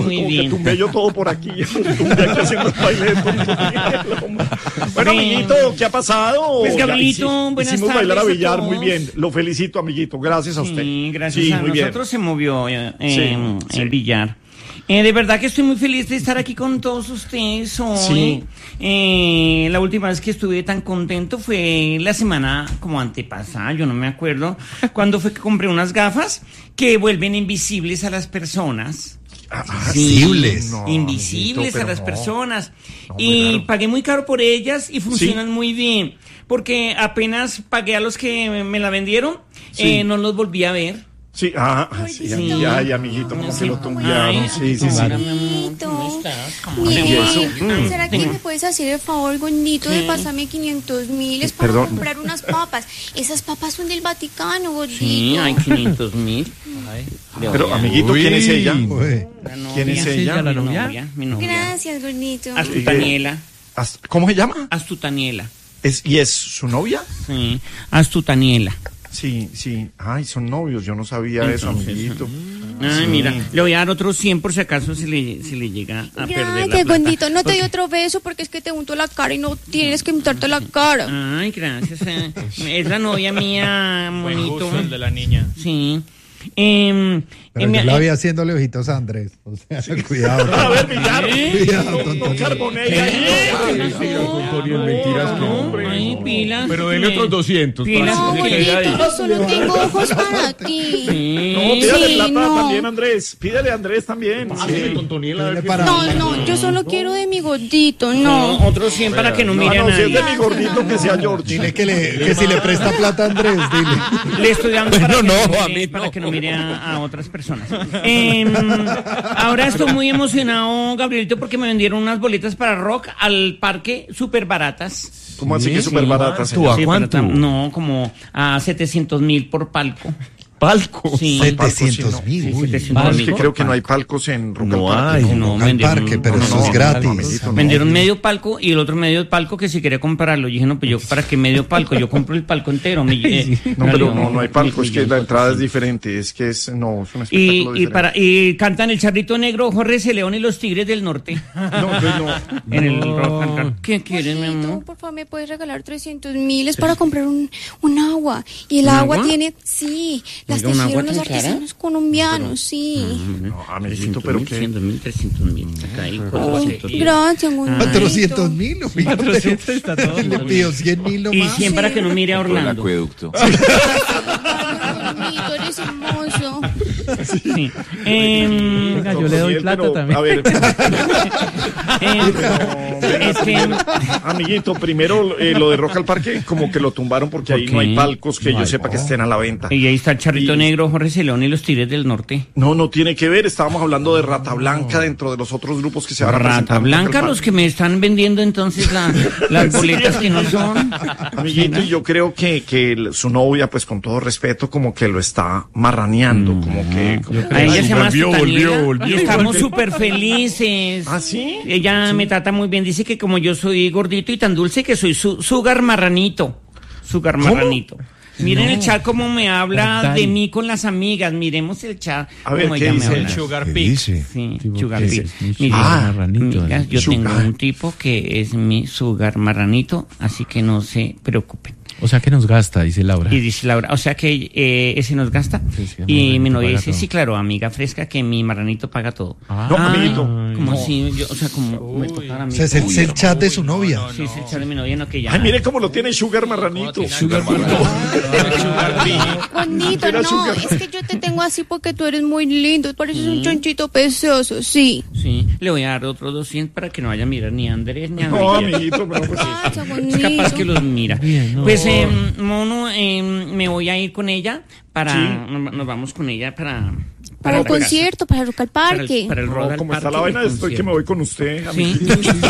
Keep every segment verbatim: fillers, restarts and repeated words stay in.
muy como bien. que tumbé yo todo por aquí. Tumbé aquí haciendo el baile de Tontonela. Bueno, amiguito, ¿qué ha pasado? Pues, Ya Gabrielito, hici- buenas hicimos tardes bailar a a Villar, muy todos. bien. Lo felicito, amiguito. Gracias a usted. Sí, gracias Sí, a muy bien. nosotros se movió eh, Sí, eh, sí. el billar. Eh, de verdad que estoy muy feliz de estar aquí con todos ustedes hoy. Sí. Eh, la última vez que estuve tan contento fue la semana como antepasada, yo no me acuerdo, cuando fue que compré unas gafas que vuelven invisibles a las personas. Ah, Sí, Invisibles. no, invisibles amiguito, a las pero no. personas. No, y muy raro. pagué muy caro por ellas y funcionan muy bien. Porque apenas pagué a los que me, me la vendieron, Sí. eh, no los volví a ver. Sí, ah, ah, sí, Sí. ay, amiguito, como Sí. que lo tumbearon. Ay, Sí, sí, sí. hola, mi amor, ¿cómo estás? ¿Cómo Bien, te va? eso? Mm. ¿será que me puedes hacer el favor, gordito, de pasarme quinientos mil? Es para Perdón. comprar unas papas. Esas papas son del Vaticano, gordito. Sí, hay quinientos mil. Pero, amiguito, ¿quién es ella? Uy. ¿Quién es ella? ¿La novia? Mi novia. Gracias, gordito. Astutaniela. As- ¿Cómo se llama? Astutaniela. ¿Es, ¿Y es su novia? Sí, Astutaniela. Sí, sí. Ay, son novios, yo no sabía eso, Entonces, amiguito. Ay, mira, le voy a dar otros cien por si acaso se le, se le llega a perder la Gracias, plata. gordito. No te doy Porque- otro beso porque es que te unto la cara y no tienes que untarte la cara. Ay, gracias. eh. Es la novia mía, Buen monito. gusto el de la niña. Sí. Eh, Pero eh, yo me- la vi haciéndole ojitos a Andrés. O sea, cuidado. A ver, Villar, Cuidado, no, no tontonela. carbonella ahí. mentiras que no, hombre. Ay, pilas. Pero dele otros doscientos. Pilas, para que se quede ahí. Gordito, yo solo tengo ojos para ti. Sí. No, pídale Sí, plata no. también, Andrés. Pídale a Andrés también. Sí. Tiene para- No, no, yo solo quiero de mi gordito, No, no. otros cien para que no No, mire a no, si es nadie. de mi gordito que sea George. Dile que, le, que si le presta plata a Andrés, dile. Le estoy dando para, Bueno, que, no, no a mire, mí para no. que no mire a, a otras personas. Eh, ahora estoy muy emocionado, Gabrielito, porque me vendieron unas boletas para rock al parque súper baratas. ¿Cómo así que súper barata, ¿Tú señor? a Sí, cuánto? barata- No, como a setecientos mil por palco. Palco. Sí. setecientos mil. Sí, uy. setecientos No, es mil que por creo que no hay palco. palcos en Rock No al Parque. hay. No, No, al vendieron- parque, pero no, eso no, es gratis. amiguito, no. Vendieron medio palco y el otro medio palco que si quería comprarlo. Yo dije, no, pues yo, ¿para qué medio palco? Yo compro el palco entero. Mi- eh, No, pero valió no, no hay palco, es que mil la millones. entrada es diferente, es que es, no, es un espectáculo Y, y, diferente. para, y cantan el Charrito Negro, Jorge C. León y los Tigres del Norte. No, pues no. En el rock and roll. ¿Qué quieres, mi Gordito, amor? por favor, me puedes regalar trescientos mil. Es para comprar un, un agua. Y el ¿Un agua, agua? tiene, sí, las Oiga, ¿un agua tejieron los tan cara? artesanos colombianos, sí. No, amiguito, pero qué. trescientos mil, trescientos mil. Acá hay Oh, cuatrocientos mil. gracias, gordito. cuatrocientos mil. cuatrocientos está todo. Le pidió cien mil Y nomás. cien para que no mire a Orlando. acueducto. Gordito, eres hermoso. Sí. Em, Venga, yo le doy Pero, plata también. A ver, em, es que amiguito, primero eh, lo de Rock al Parque, como que lo tumbaron porque ahí ¿Por no hay qué? palcos que yo sepa que estén a la venta. y ahí está el Charrito Y- Negro, Jorge C. León y los Tigres del Norte. No, no tiene que ver, estábamos hablando de Rata Blanca dentro de los otros grupos que se van a presentar. Rata en Rock al Blanca, Parque. los que me están vendiendo entonces la- las boletas que no son. Amiguito, y yo creo que, que el- su novia, pues con todo respeto, como que lo está marraneando, como que... como que- A ella se llama Volvió, Astutaniela volvió, volvió. y estamos súper felices. ¿Ah, sí? Ella me trata muy bien, dice que como yo soy gordito y tan dulce que soy su sugar marranito. Sugar marranito. Miren el chat cómo me habla Total. de mí con las amigas. Miremos el chat. A ver, cómo ¿qué ella me dice el habla. Sugar ¿Qué Pig. dice? Sí, Tipo sugar que pig. es mi Mire, sugar marranito, amigas, ¿no? yo Sugar. tengo un tipo que es mi sugar marranito, así que no se preocupen. O sea que nos gasta, dice Laura. Y dice Laura, o sea que eh, ese nos gasta. Sí, sí, y marranito mi novia paga dice, todo. sí, claro, amiga fresca, que mi marranito paga todo. Ah. No, Ay, amiguito. como no. si, yo, o sea, como me tocara a mí. O sea, es el, es el chat de su novia. Sí, es el chat de mi novia, no que ya. Ay, mire cómo lo tiene Sugar Marranito. Sugar Pig. Bonito, Era no, sugar. es que yo te tengo así porque tú eres muy lindo, pareces un chonchito precioso, sí. Sí, le voy a dar otros doscientos para que no vaya a mirar ni a Andrés ni a No, Miguel. amiguito, pero pues... Gracias, Es capaz que bonito. los mira. Bien, no. Pues, eh, Mono, eh, me voy a ir con ella para. Sí. Nos, nos vamos con ella para. Para el para- concierto, para Rock al Para Parque. el, para el No, Rock al como está Parque la vaina, y el estoy que me concierto. voy con usted, Sí.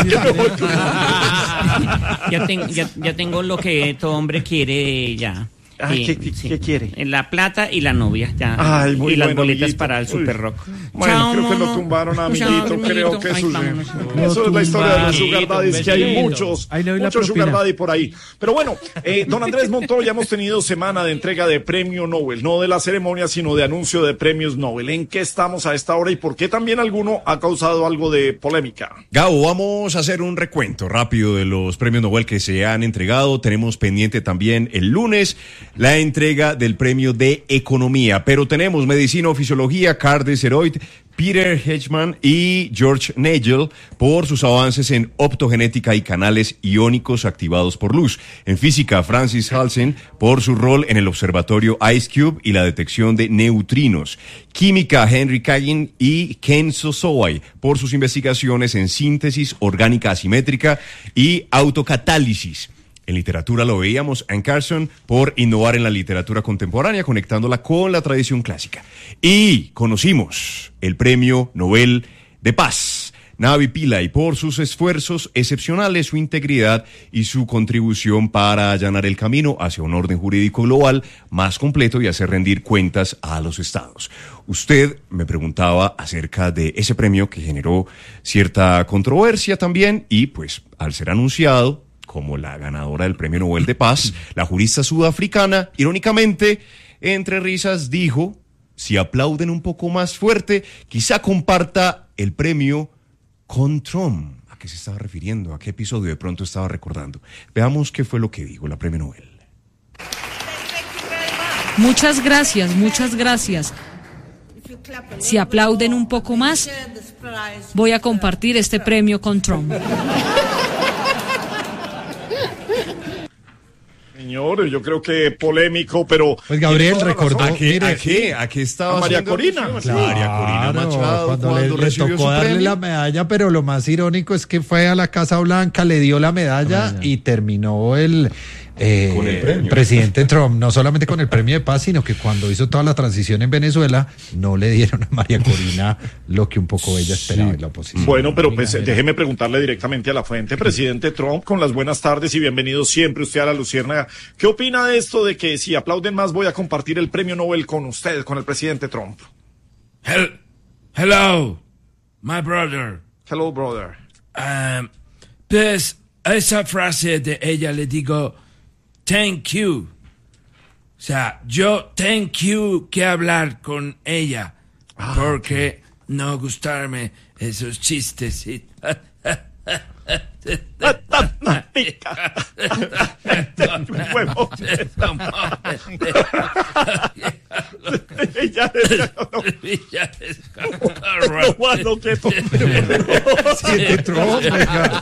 amiguito. ya, ten- ya, ya tengo lo que todo hombre quiere ya. Ay, Sí, ¿qué, qué, sí. qué quiere? La plata y la novia, ya. Ay, muy y las bueno, boletas amiguito. para el Uy. Super Rock. Bueno, Chao, creo que lo mono. tumbaron, Chao, amiguito. Creo que Ay, eso, vámonos. eso es la historia de los Sugar Amiguito, Daddies, que hay besito. muchos, Ahí le doy la muchos propina. Sugar Daddy por ahí. Pero bueno, eh, don Andrés Montoya, hemos tenido semana de entrega de premio Nobel, no de la ceremonia, sino de anuncio de premios Nobel. ¿En qué estamos a esta hora y por qué también alguno ha causado algo de polémica? Gabo, vamos a hacer un recuento rápido de los premios Nobel que se han entregado. Tenemos pendiente también el lunes la entrega del premio de Economía, pero tenemos Medicina o Fisiología, Carl Desseroid, Peter Hedgeman y George Nagel por sus avances en optogenética y canales iónicos activados por luz. En física, Francis Halsen por su rol en el observatorio IceCube y la detección de neutrinos. Química, Henry Kagan y Ken Sosowai por sus investigaciones en síntesis orgánica asimétrica y autocatálisis. En literatura lo veíamos, Anne Carson, por innovar en la literatura contemporánea, conectándola con la tradición clásica. Y conocimos el Premio Nobel de Paz, Navi Pillay, por sus esfuerzos excepcionales, su integridad y su contribución para allanar el camino hacia un orden jurídico global más completo y hacer rendir cuentas a los estados. Usted me preguntaba acerca de ese premio que generó cierta controversia también y pues al ser anunciado como la ganadora del Premio Nobel de Paz, la jurista sudafricana, irónicamente, entre risas, dijo, si aplauden un poco más fuerte, quizá comparta el premio con Trump. ¿A qué se estaba refiriendo? ¿A qué episodio de pronto estaba recordando? Veamos qué fue lo que dijo la Premio Nobel. Muchas gracias, muchas gracias. Si aplauden un poco más, voy a compartir este premio con Trump. Señor, yo creo que polémico, pero... Pues Gabriel tiene toda la recordó, razón. ¿A qué, mire, a qué, a qué estaba a María haciendo Corina. alusión? María Corina Claro, Machado, cuando, cuando, le, le recibió tocó su darle premio. la medalla, pero lo más irónico es que fue a la Casa Blanca, le dio la medalla y terminó el, eh, Con el premio. presidente Trump, no solamente con el premio de paz, sino que cuando hizo toda la transición en Venezuela, no le dieron a María Corina lo que un poco ella esperaba en la oposición. Bueno, pero pues déjeme preguntarle directamente a la fuente. Presidente Trump, con las buenas tardes y bienvenido siempre usted a La Luciérnaga. ¿Qué opina de esto de que si aplauden más voy a compartir el premio Nobel con usted, con el presidente Trump? Hel- Hello, my brother. Hello, brother. Um, pues a esa frase de ella le digo thank you. O sea, yo thank you que hablar con ella Ah, porque no gustarme esos chistes. Y... Huevo. Ya, ya, no. No, Juan, no, que to- Presidente Trump, oiga.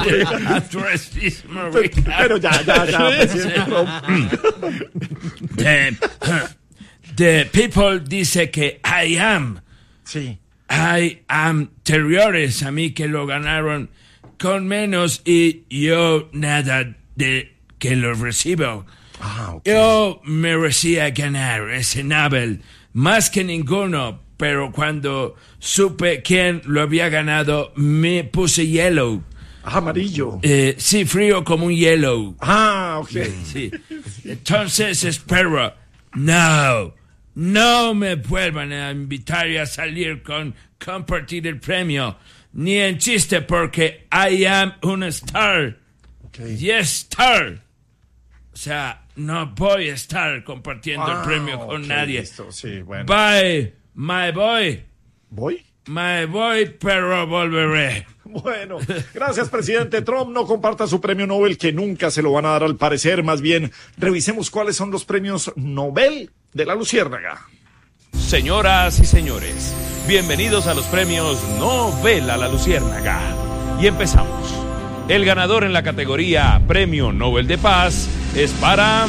Pero ya, ya, ya, presidente Trump. The, the people dice que I am. Sí. I am anteriores a mí que lo ganaron con menos y yo nada de que lo recibo. Ah, ok. Yo merecía ganar ese Nobel más que ninguno, pero cuando supe quién lo había ganado me puse yellow. Ah, amarillo. Eh, sí, frío como un hielo. Ah, ok. Sí. Entonces espero, no, no me vuelvan a invitar a salir con compartir el premio, ni en chiste porque I am un star. Okay. Yes, star. O sea, no voy a estar compartiendo Ah, el premio con ok, nadie. listo, sí, bueno. Bye, my boy. ¿Voy? My boy, pero volveré. Bueno, gracias, presidente Trump. No comparta su premio Nobel, que nunca se lo van a dar al parecer. Más bien, revisemos cuáles son los premios Nobel de la Luciérnaga. Señoras y señores, bienvenidos a los premios Nobel a la Luciérnaga. Y empezamos. El ganador en la categoría Premio Nobel de Paz es para...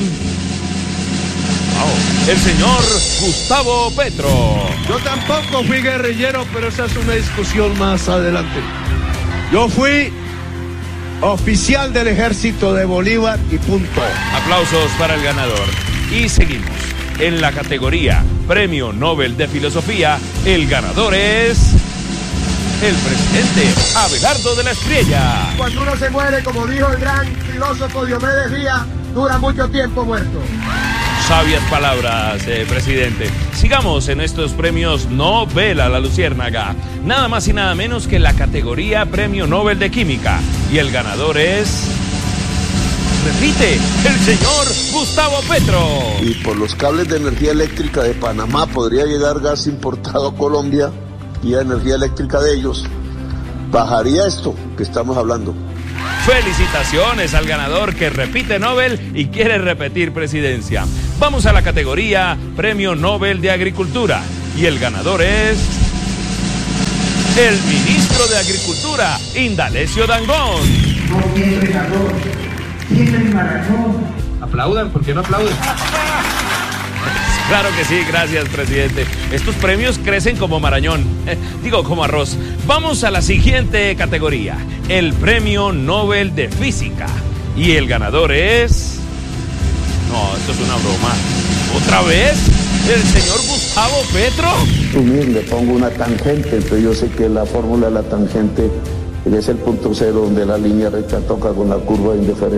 Wow, el señor Gustavo Petro. Yo tampoco fui guerrillero, pero esa es una discusión más adelante. Yo fui oficial del ejército de Bolívar y punto. Aplausos para el ganador. Y seguimos. En la categoría Premio Nobel de Filosofía, el ganador es... el presidente Abelardo de la Espriella. Cuando uno se muere, como dijo el gran filósofo Diomedes Díaz, dura mucho tiempo muerto. Sabias palabras, eh, presidente. Sigamos en estos premios Nobel a la Luciérnaga. Nada más y nada menos que la categoría Premio Nobel de Química. Y el ganador es... Repite, el señor Gustavo Petro. Y por los cables de energía eléctrica de Panamá podría llegar gas importado a Colombia y a energía eléctrica de ellos. Bajaría esto que estamos hablando. Felicitaciones al ganador que repite Nobel y quiere repetir presidencia. Vamos a la categoría Premio Nobel de Agricultura. Y el ganador es... el ministro de Agricultura, Indalecio Dangond. Aplaudan, ¿por qué no aplauden? Claro que sí, gracias, presidente. Estos premios crecen como marañón, eh, digo, como arroz. Vamos a la siguiente categoría, el Premio Nobel de Física. Y el ganador es... No, esto es una broma. ¿Otra vez? ¿El señor Gustavo Petro? Miren, le pongo una tangente, entonces yo sé que la fórmula de la tangente es el punto cero donde la línea recta toca con la curva de indiferencia.